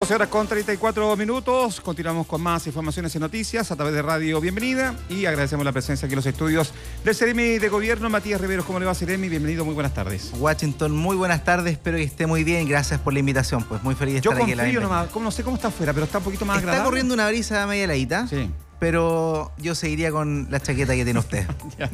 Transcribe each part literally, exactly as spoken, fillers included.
doce horas con treinta y cuatro minutos. Continuamos con más informaciones y noticias a través de Radio Bienvenida y agradecemos la presencia aquí en los estudios del Seremi de Gobierno. Matías Riveros, ¿cómo le va, Seremi? Bienvenido, muy buenas tardes. Washington, muy buenas tardes, espero que esté muy bien. Gracias por la invitación, pues muy feliz de Yo estar aquí. Yo confío nomás, no sé cómo está afuera, pero está un poquito más está agradable. Está corriendo una brisa media heladita. Sí. Pero yo seguiría con la chaqueta que tiene usted.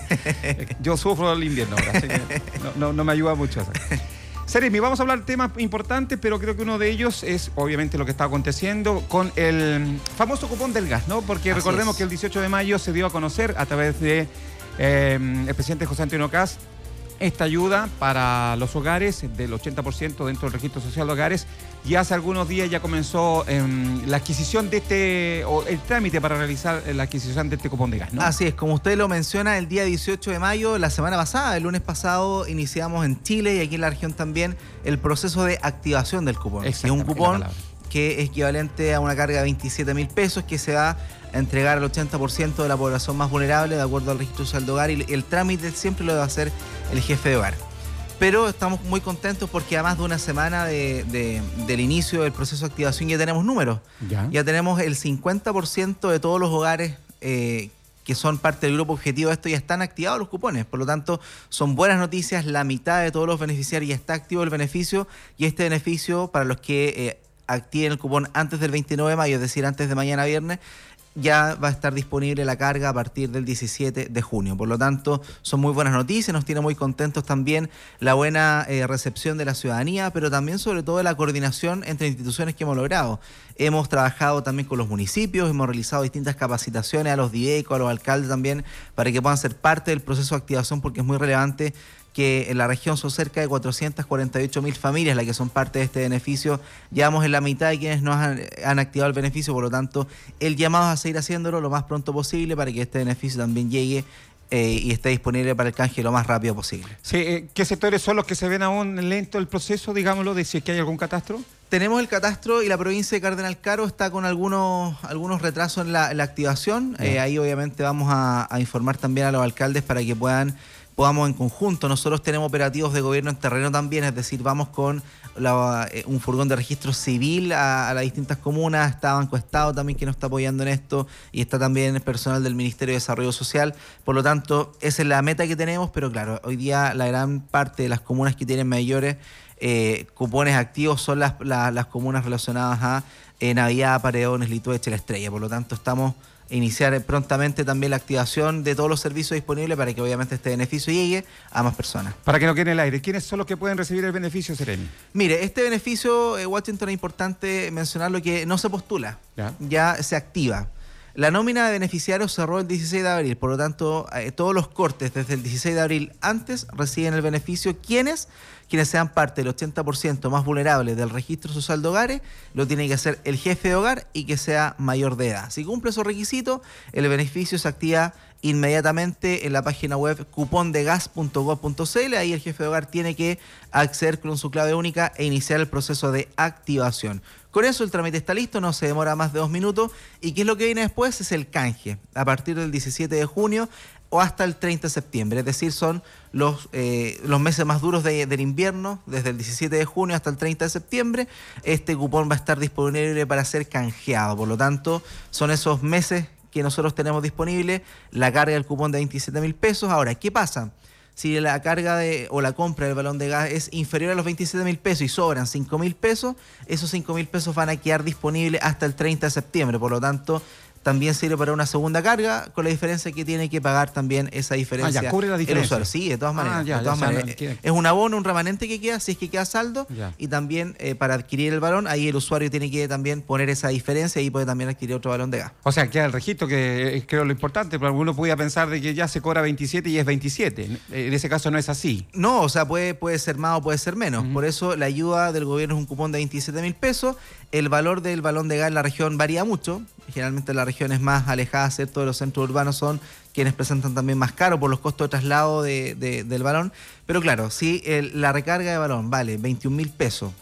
Yo sufro el invierno ahora, así que no, no, no me ayuda mucho eso. Seremi, vamos a hablar de temas importantes, pero creo que uno de ellos es obviamente lo que está aconteciendo con el famoso cupón del gas, ¿no? Porque Así recordemos es. que el dieciocho de mayo se dio a conocer a través de eh, el presidente José Antonio Kast esta ayuda para los hogares del ochenta por ciento dentro del registro social de hogares, y hace algunos días ya comenzó eh, la adquisición de este, o el trámite para realizar la adquisición de este cupón de gas, ¿no? Así es, como usted lo menciona, el día dieciocho de mayo, la semana pasada, el lunes pasado, iniciamos en Chile y aquí en la región también el proceso de activación del cupón. Es un cupón que es equivalente a una carga de veintisiete mil pesos que se va a entregar al ochenta por ciento de la población más vulnerable de acuerdo al registro social de hogar, y el trámite siempre lo va a hacer el jefe de hogar. Pero estamos muy contentos porque a más de una semana de, de, del inicio del proceso de activación ya tenemos números. Ya, ya tenemos el cincuenta por ciento de todos los hogares eh, que son parte del grupo objetivo de esto, ya están activados los cupones. Por lo tanto, son buenas noticias. La mitad de todos los beneficiarios ya está activo el beneficio, y este beneficio para los que eh, activen el cupón antes del veintinueve de mayo, es decir, antes de mañana viernes, ya va a estar disponible la carga a partir del diecisiete de junio. Por lo tanto, son muy buenas noticias, nos tiene muy contentos también la buena eh, recepción de la ciudadanía, pero también sobre todo la coordinación entre instituciones que hemos logrado. Hemos trabajado también con los municipios, hemos realizado distintas capacitaciones a los DIECO, a los alcaldes también, para que puedan ser parte del proceso de activación, porque es muy relevante que en la región son cerca de cuatrocientas cuarenta y ocho mil familias las que son parte de este beneficio. Llevamos en la mitad de quienes nos han, han activado el beneficio, por lo tanto, el llamado es a seguir haciéndolo lo más pronto posible para que este beneficio también llegue eh, y esté disponible para el canje lo más rápido posible. Sí, eh, ¿qué sectores son los que se ven aún lento el proceso, digámoslo, de si es que hay algún catastro? Tenemos el catastro y la provincia de Cardenal Caro está con algunos, algunos retrasos en la, en la activación. Eh, ahí obviamente vamos a, a informar también a los alcaldes para que puedan podamos en conjunto. Nosotros tenemos operativos de gobierno en terreno también, es decir, vamos con la, eh, un furgón de registro civil a, a las distintas comunas. Está Banco Estado también que nos está apoyando en esto, y está también el personal del Ministerio de Desarrollo Social. Por lo tanto, esa es la meta que tenemos, pero claro, hoy día la gran parte de las comunas que tienen mayores eh, cupones activos son las, las, las comunas relacionadas a eh, Navidad, Paredones, Litueche, La Estrella. Por lo tanto, estamos iniciar prontamente también la activación de todos los servicios disponibles para que obviamente este beneficio llegue a más personas. Para que no quede en el aire, ¿quiénes son los que pueden recibir el beneficio, Seremi? Mire, este beneficio, eh, Washington, es importante mencionarlo, que no se postula, ya, ya se activa. La nómina de beneficiarios cerró el dieciséis de abril, por lo tanto, eh, todos los cortes desde el dieciséis de abril antes reciben el beneficio. ¿Quiénes? Quienes sean parte del ochenta por ciento más vulnerable del registro social de hogares, lo tiene que hacer el jefe de hogar y que sea mayor de edad. Si cumple esos requisitos, el beneficio se activa inmediatamente en la página web cupón de gas punto gob punto cl. Ahí el jefe de hogar tiene que acceder con su clave única e iniciar el proceso de activación. Con eso el trámite está listo, no se demora más de dos minutos. ¿Y qué es lo que viene después? Es el canje. A partir del diecisiete de junio o hasta el treinta de septiembre, es decir, son los, eh, los meses más duros de, del invierno, desde el diecisiete de junio hasta el treinta de septiembre, este cupón va a estar disponible para ser canjeado. Por lo tanto, son esos meses que nosotros tenemos disponible la carga del cupón de veintisiete mil pesos. Ahora, ¿qué pasa? Si la carga de o la compra del balón de gas es inferior a los veintisiete mil pesos y sobran cinco mil pesos, esos cinco mil pesos van a quedar disponibles hasta el treinta de septiembre. Por lo tanto, también sirve para una segunda carga, con la diferencia que tiene que pagar también esa diferencia. Ah, ya, cubre la diferencia. El usuario. Sí, de todas maneras. Ah, ya, de todas ya, maneras. Ya, es un abono, un remanente que queda, si es que queda saldo. Ya. Y también eh, para adquirir el balón, ahí el usuario tiene que también poner esa diferencia y puede también adquirir otro balón de gas. O sea, queda el registro, que es creo lo importante, pero alguno podía pensar de que ya se cobra veintisiete y es veintisiete. En ese caso no es así. No, o sea, puede, puede ser más o puede ser menos. Uh-huh. Por eso la ayuda del gobierno es un cupón de veintisiete mil pesos. El valor del balón de gas en la región varía mucho. Generalmente las regiones más alejadas, ¿cierto?, de los centros urbanos son quienes presentan también más caro por los costos de traslado de, de, del balón. Pero claro, si el, la recarga de balón vale veintiún mil pesos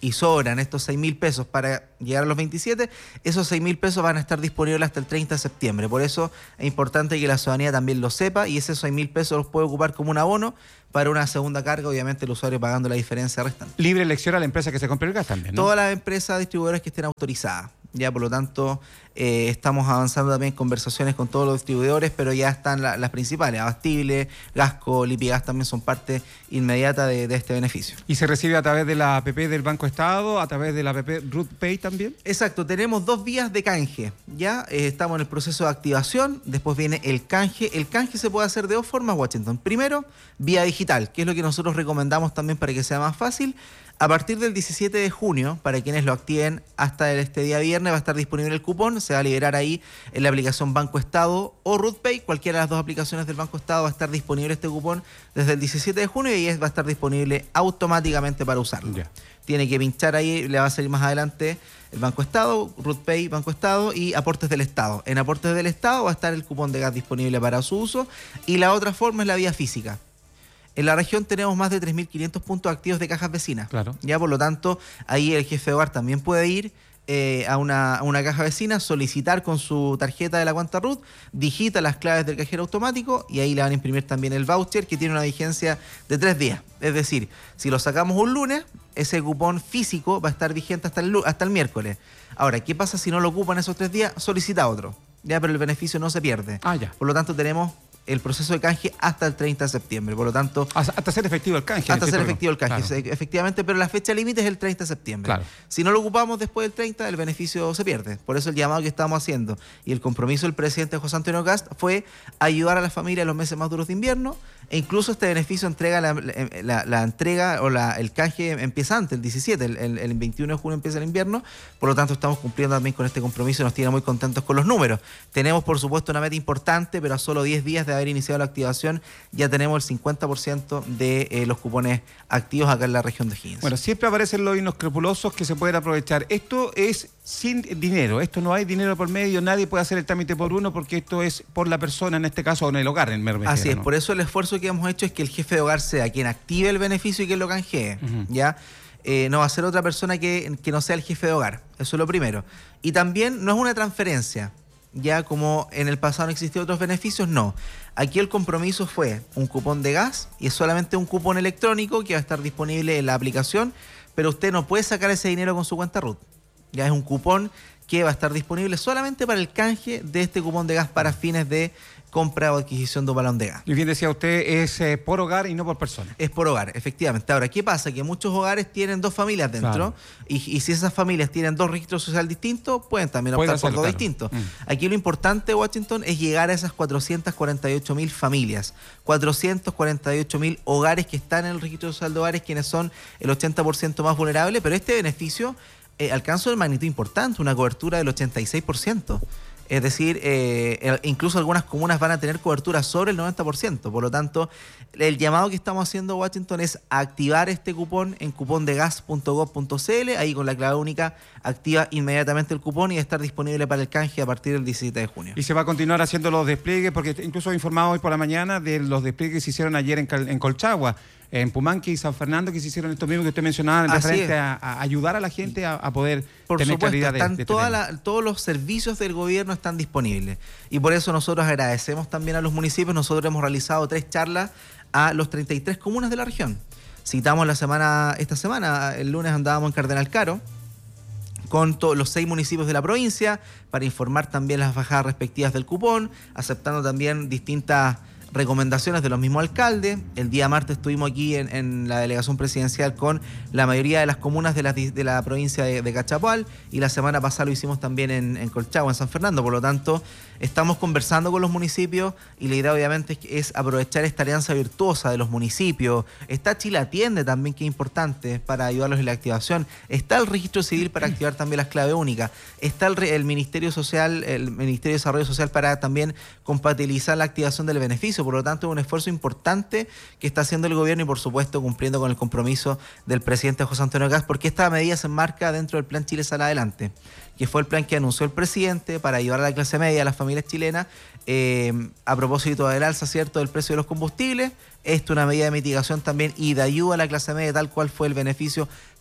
y sobran estos seis mil pesos para llegar a los veintisiete, esos seis mil pesos van a estar disponibles hasta el treinta de septiembre. Por eso es importante que la ciudadanía también lo sepa y esos seis mil pesos los puede ocupar como un abono para una segunda carga, obviamente el usuario pagando la diferencia restante. Libre elección a la empresa que se compre el gas también, ¿no? Todas las empresas distribuidoras que estén autorizadas. Ya, por lo tanto, eh, estamos avanzando también en conversaciones con todos los distribuidores, pero ya están la, las principales, Abastible, Gasco, Lipigas también son parte inmediata de, de este beneficio. ¿Y se recibe a través de la A P P del Banco Estado, a través de la A P P RootPay también? Exacto, tenemos dos vías de canje, ya eh, estamos en el proceso de activación, después viene el canje. El canje se puede hacer de dos formas, Washington. Primero, vía digital, que es lo que nosotros recomendamos también para que sea más fácil. A partir del diecisiete de junio, para quienes lo activen hasta este día viernes, va a estar disponible el cupón. Se va a liberar ahí en la aplicación Banco Estado o RootPay. Cualquiera de las dos aplicaciones del Banco Estado va a estar disponible este cupón desde el diecisiete de junio y ahí va a estar disponible automáticamente para usarlo. Yeah. Tiene que pinchar ahí, le va a salir más adelante el Banco Estado, RootPay, Banco Estado y aportes del Estado. En aportes del Estado va a estar el cupón de gas disponible para su uso y la otra forma es la vía física. En la región tenemos más de tres mil quinientos puntos activos de cajas vecinas. Claro. Ya, por lo tanto, ahí el jefe de hogar también puede ir eh, a, una, a una caja vecina, solicitar con su tarjeta de la cuenta RUT, digita las claves del cajero automático y ahí le van a imprimir también el voucher que tiene una vigencia de tres días. Es decir, si lo sacamos un lunes, ese cupón físico va a estar vigente hasta el, hasta el miércoles. Ahora, ¿qué pasa si no lo ocupan esos tres días? Solicita otro. Ya, pero el beneficio no se pierde. Ah, ya. Por lo tanto, tenemos el proceso de canje hasta el treinta de septiembre, por lo tanto... Hasta ser efectivo el canje. Hasta ser efectivo el canje, claro. Efectivamente, pero la fecha límite es el treinta de septiembre. Claro. Si no lo ocupamos después del treinta, el beneficio se pierde. Por eso el llamado que estamos haciendo y el compromiso del presidente José Antonio Kast fue ayudar a la familia en los meses más duros de invierno, e incluso este beneficio entrega la, la, la entrega o la, el canje empieza antes, el diecisiete, el, el, el veintiuno de junio empieza el invierno, por lo tanto estamos cumpliendo también con este compromiso y nos tiene muy contentos con los números. Tenemos por supuesto una meta importante, pero a solo diez días de haber iniciado la activación ya tenemos el cincuenta por ciento de eh, los cupones activos acá en la región de Higgins. Bueno, siempre aparecen los inescrupulosos que se pueden aprovechar. Esto es sin dinero, esto no hay dinero por medio, nadie puede hacer el trámite por uno porque esto es por la persona, en este caso, o en el hogar, en Mermejera. Así es, ¿no? por eso el esfuerzo que hemos hecho es que el jefe de hogar sea quien active el beneficio y quien lo canjee, uh-huh. ¿ya? Eh, no va a ser otra persona que, que no sea el jefe de hogar, eso es lo primero. Y también no es una transferencia, ya como en el pasado no existían otros beneficios, no. Aquí el compromiso fue un cupón de gas y es solamente un cupón electrónico que va a estar disponible en la aplicación, pero usted no puede sacar ese dinero con su cuenta RUT. Ya es un cupón que va a estar disponible solamente para el canje de este cupón de gas para fines de compra o adquisición de un balón de gas. Y bien decía usted, es eh, por hogar y no por persona. Es por hogar, efectivamente. Ahora, ¿qué pasa? Que muchos hogares tienen dos familias dentro, claro. y, y si esas familias tienen dos registros sociales distintos, pueden también optar por dos claro. distintos. Mm. Aquí lo importante, Washington, es llegar a esas cuatrocientas cuarenta y ocho mil familias, cuatrocientos cuarenta y ocho mil hogares que están en el registro social de hogares, quienes son el ochenta por ciento más vulnerables, pero este beneficio eh, alcanza una magnitud importante, una cobertura del ochenta y seis por ciento. Es decir, eh, incluso algunas comunas van a tener cobertura sobre el noventa por ciento. Por lo tanto, el llamado que estamos haciendo, Washington, es activar este cupón en cupón de gas punto gov punto c l. Ahí con la clave única activa inmediatamente el cupón y va a estar disponible para el canje a partir del diecisiete de junio. Y se va a continuar haciendo los despliegues, porque incluso he informado hoy por la mañana de los despliegues que se hicieron ayer en, Cal- en Colchagua, en Pumanque y San Fernando, que se hicieron estos mismos que usted mencionaba, en referente a, a ayudar a la gente a, a poder por tener supuesto, calidad de, están de toda la, todos los servicios del gobierno están disponibles. Y por eso nosotros agradecemos también a los municipios. Nosotros hemos realizado tres charlas a los treinta y tres comunas de la región. Citamos la semana, esta semana, el lunes andábamos en Cardenal Caro, con todos los seis municipios de la provincia, para informar también las bajadas respectivas del cupón, aceptando también distintas recomendaciones de los mismos alcaldes. El día martes estuvimos aquí en, en la delegación presidencial con la mayoría de las comunas de la, de la provincia de, de Cachapoal, y la semana pasada lo hicimos también en, en Colchagua, en San Fernando. Por lo tanto, estamos conversando con los municipios y la idea obviamente es, es aprovechar esta alianza virtuosa de los municipios. Está Chile Atiende también, que es importante para ayudarlos en la activación. Está el registro civil para activar también las claves únicas. Está el, el Ministerio Social, el Ministerio de Desarrollo Social para también compatibilizar la activación del beneficio. Por lo tanto, es un esfuerzo importante que está haciendo el gobierno y, por supuesto, cumpliendo con el compromiso del presidente José Antonio Kast, porque esta medida se enmarca dentro del plan Chile Sale Adelante, que fue el plan que anunció el presidente para ayudar a la clase media, a las familias chilenas, eh, a propósito del alza, ¿cierto?, del precio de los combustibles. Esto es una medida de mitigación también y de ayuda a la clase media, tal cual fue el beneficio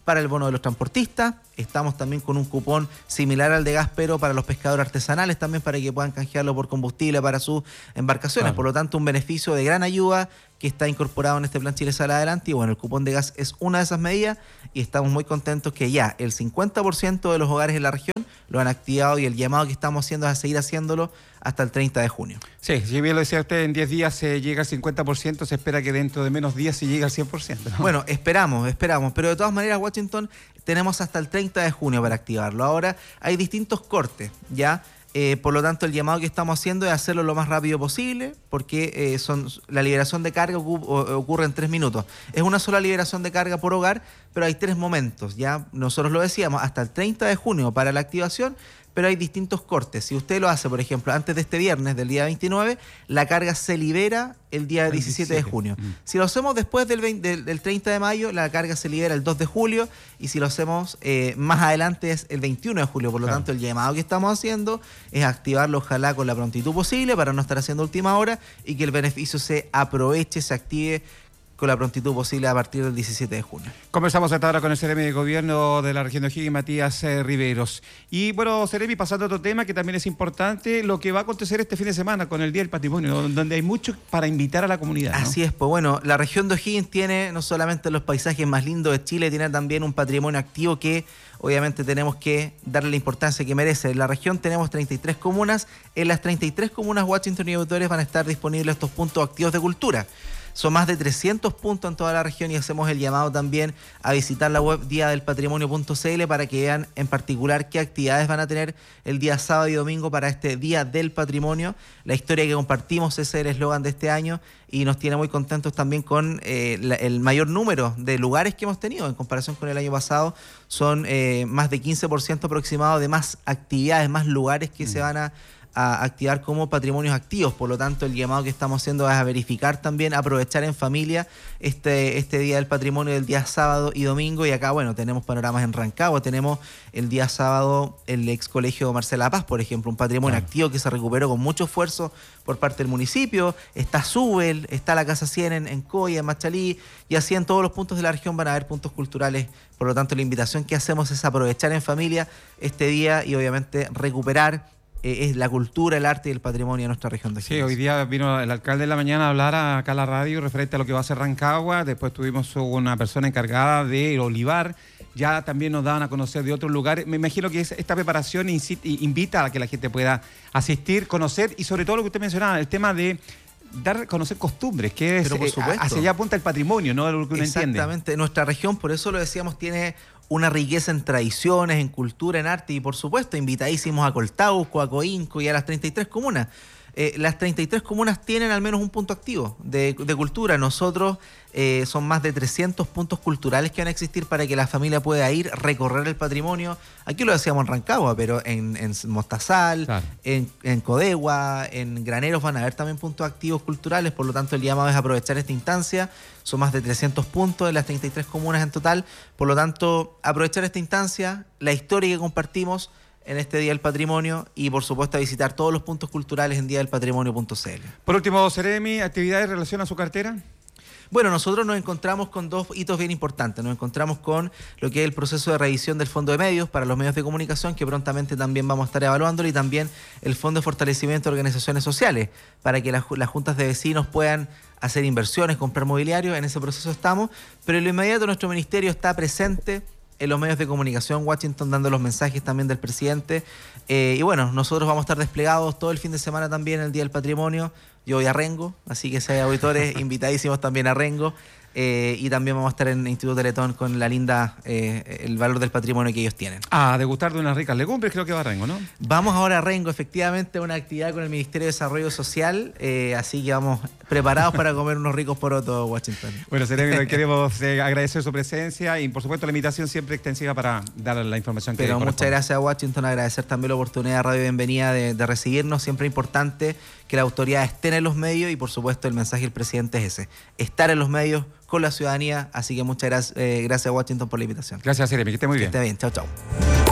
para el bono de los transportistas. Estamos también con un cupón similar al de gas, pero para los pescadores artesanales también, para que puedan canjearlo por combustible para sus embarcaciones. Claro. Por lo tanto, un beneficio de gran ayuda que está incorporado en este plan Chile Sale Adelante. Y bueno, el cupón de gas es una de esas medidas y estamos muy contentos que ya el cincuenta por ciento de los hogares en la región lo han activado, y el llamado que estamos haciendo es a seguir haciéndolo hasta el treinta de junio. Sí, si bien lo decía usted, en diez días se llega al cincuenta por ciento, se espera que dentro de menos días se llegue al cien por ciento, ¿no? Bueno, esperamos, esperamos, pero de todas maneras, Washington, tenemos hasta el treinta de junio para activarlo. Ahora hay distintos cortes, ¿ya? Eh, por lo tanto, el llamado que estamos haciendo es hacerlo lo más rápido posible, porque eh, son, la liberación de carga ocu- ocurre en tres minutos. Es una sola liberación de carga por hogar, pero hay tres momentos, ¿ya? Nosotros lo decíamos, hasta el treinta de junio para la activación, pero hay distintos cortes. Si usted lo hace, por ejemplo, antes de este viernes, del día veintinueve, la carga se libera el día diecisiete de junio. Mm. Si lo hacemos después del, veinte, del, del treinta de mayo, la carga se libera el dos de julio, y si lo hacemos eh, más adelante es el veintiuno de julio. Por lo claro. tanto, el llamado que estamos haciendo es activarlo, ojalá con la prontitud posible, para no estar haciendo última hora, y que el beneficio se aproveche, se active con la prontitud posible a partir del diecisiete de junio. Conversamos hasta ahora con el Seremi de Gobierno de la región de O'Higgins, Matías eh, Riveros. Y bueno, Seremi, pasando a otro tema que también es importante, lo que va a acontecer este fin de semana con el Día del Patrimonio, donde hay mucho para invitar a la comunidad, ¿no? Así es, pues bueno, la región de O'Higgins tiene no solamente los paisajes más lindos de Chile, tiene también un patrimonio activo que obviamente tenemos que darle la importancia que merece. En la región tenemos treinta y tres comunas, en las treinta y tres comunas Washington y Auditores van a estar disponibles estos puntos activos de cultura. Son más de trescientos puntos en toda la región, y hacemos el llamado también a visitar la web día del patrimonio punto c l para que vean en particular qué actividades van a tener el día sábado y domingo para este Día del Patrimonio. La historia que compartimos, ese es el eslogan de este año, y nos tiene muy contentos también con eh, la, el mayor número de lugares que hemos tenido en comparación con el año pasado. Son eh, más de quince por ciento aproximado de más actividades, más lugares que mm. se van a a activar como patrimonios activos. Por lo tanto, el llamado que estamos haciendo es a verificar también, aprovechar en familia este, este Día del Patrimonio del día sábado y domingo. Y acá, bueno, tenemos panoramas en Rancagua, tenemos el día sábado el ex colegio Marcela Paz, por ejemplo, un patrimonio claro. activo que se recuperó con mucho esfuerzo por parte del municipio. Está Subel, está la Casa cien en, en Coya, en Machalí, y así en todos los puntos de la región van a haber puntos culturales. Por lo tanto, la invitación que hacemos es aprovechar en familia este día y obviamente recuperar Eh, es la cultura, el arte y el patrimonio de nuestra región de O'Higgins. Sí, hoy día vino el alcalde de la mañana a hablar acá a la radio referente a lo que va a hacer Rancagua. Después tuvimos una persona encargada de Olivar. Ya también nos daban a conocer de otros lugares. Me imagino que esta preparación invita a que la gente pueda asistir, conocer, y sobre todo lo que usted mencionaba, el tema de dar a conocer costumbres, que es, eh, hacia allá apunta el patrimonio, ¿no? Lo que uno entiende. Exactamente. Nuestra región, por eso lo decíamos, tiene una riqueza en tradiciones, en cultura, en arte, y por supuesto invitadísimos a Coltauco, a Coinco y a las treinta y tres comunas. Eh, las treinta y tres comunas tienen al menos un punto activo de, de cultura. Nosotros eh, son más de trescientos puntos culturales que van a existir para que la familia pueda ir, recorrer el patrimonio. Aquí lo decíamos en Rancagua, pero en, en Mostazal, claro. en, en Codegua, en Graneros van a haber también puntos activos culturales. Por lo tanto, el llamado es aprovechar esta instancia. Son más de trescientos puntos en las treinta y tres comunas en total. Por lo tanto, aprovechar esta instancia, la historia que compartimos en este Día del Patrimonio, y por supuesto a visitar todos los puntos culturales en día del patrimonio punto c l. Por último, Seremi, ¿actividades en relación a su cartera? Bueno, nosotros nos encontramos con dos hitos bien importantes. Nos encontramos con lo que es el proceso de revisión del Fondo de Medios para los medios de comunicación, que prontamente también vamos a estar evaluándolo, y también el Fondo de Fortalecimiento de Organizaciones Sociales, para que las, las juntas de vecinos puedan hacer inversiones, comprar mobiliario. En ese proceso estamos, pero en lo inmediato nuestro ministerio está presente en los medios de comunicación, Washington, dando los mensajes también del presidente. Eh, y bueno, nosotros vamos a estar desplegados todo el fin de semana también, el Día del Patrimonio. Yo voy a Rengo, así que si hay auditores, invitadísimos también a Rengo. Eh, y también vamos a estar en el Instituto Teletón con la linda, eh, el valor del patrimonio que ellos tienen. Ah, degustar de unas ricas legumbres, creo que va a Rengo, ¿no? Vamos ahora a Rengo, efectivamente, una actividad con el Ministerio de Desarrollo Social, eh, así que vamos preparados para comer unos ricos porotos, Washington. Bueno, Seremi, queremos eh, agradecer su presencia y, por supuesto, la invitación siempre extensiva para dar la información que Pero muchas gracias a Washington, agradecer también la oportunidad de Radio Bienvenida de, de recibirnos. Siempre es importante que las autoridades estén en los medios, y, por supuesto, el mensaje del presidente es ese, estar en los medios con la ciudadanía. Así que muchas gracias, eh, gracias a Washington por la invitación. Gracias, Seremi, que esté muy bien. Que esté bien, chao, chao.